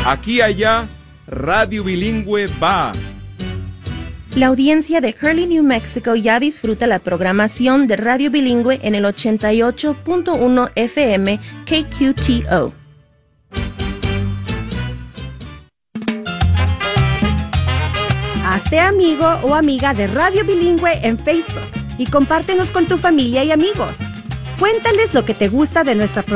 Aquí allá, Radio Bilingüe va. La audiencia de Hurley, New Mexico ya disfruta la programación de Radio Bilingüe en el 88.1 FM KQTO. Hazte amigo o amiga de Radio Bilingüe en Facebook y compártenos con tu familia y amigos. Cuéntales lo que te gusta de nuestra programación